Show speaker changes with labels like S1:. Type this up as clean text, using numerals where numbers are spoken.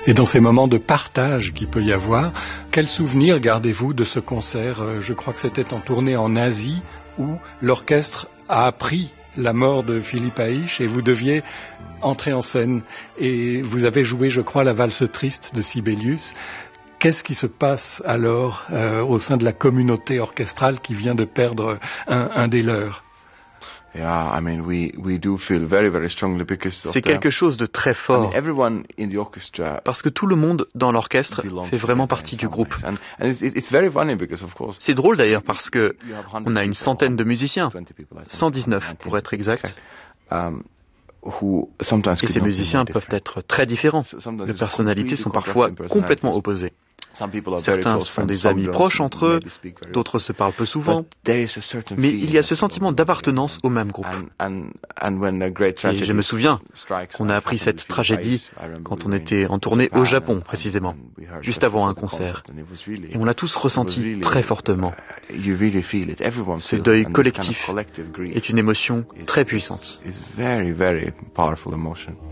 S1: Et dans ces moments de partage qu'il peut y avoir, quel souvenir gardez-vous de ce concert? Je crois que c'était en tournée en Asie où l'orchestre a appris la mort de Philippe Haïch et vous deviez entrer en scène. Et vous avez joué, je crois, la valse triste de Sibelius. Qu'est-ce qui se passe alors au sein de la communauté orchestrale qui vient de perdre un des leurs?
S2: C'est quelque chose de très fort, parce que tout le monde dans l'orchestre fait vraiment partie du groupe. C'est drôle d'ailleurs parce que on a une centaine de musiciens, 119 pour être exact. Et ces musiciens peuvent être très différents. Les personnalités sont parfois complètement opposées. Certains sont des amis proches entre eux, d'autres se parlent peu souvent, mais il y a ce sentiment d'appartenance au même groupe. Et je me souviens qu'on a appris cette tragédie quand on était en tournée au Japon, précisément, juste avant un concert. Et on l'a tous ressenti très fortement. Ce deuil collectif est une émotion très puissante.